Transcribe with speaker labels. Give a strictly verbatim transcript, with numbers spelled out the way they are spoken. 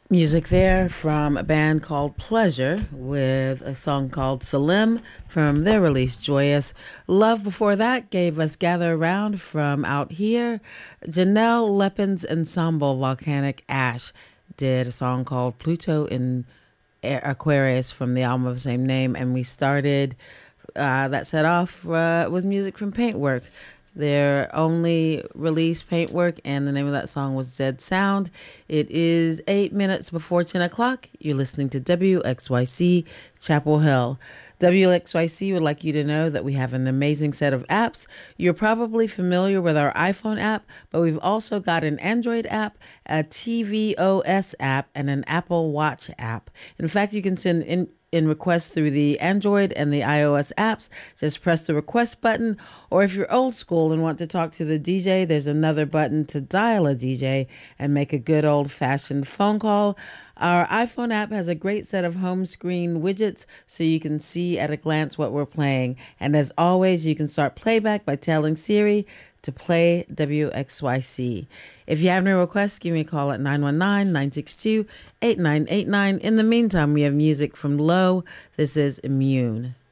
Speaker 1: Music there from a band called Pleasure with a song called Salim from their release Joyous. Love before that gave us Gather Around from Out Here. Janelle Lepin's ensemble Volcanic Ash did a song called Pluto in Aquarius from the album of the same name. And we started uh, that set off uh, with music from Paintwork. Their only release, Paintwork, and the name of that song was Dead Sound. It is eight minutes before ten o'clock. You're listening to W X Y C Chapel Hill. W X Y C would like you to know that we have an amazing set of apps. You're probably familiar with our iPhone app, but we've also got an Android app, a tvOS app, and an Apple Watch app. In fact, you can send in in requests through the Android and the iOS apps. Just press the request button, or if you're old school and want to talk to the D J, there's another button to dial a D J and make a good old-fashioned phone call. Our iPhone app has a great set of home screen widgets so you can see at a glance what we're playing. And as always, you can start playback by telling Siri to play W X Y C. If you have any requests, give me a call at nine one nine, nine six two, eight nine eight nine. In the meantime, we have music from Low. This is Immune.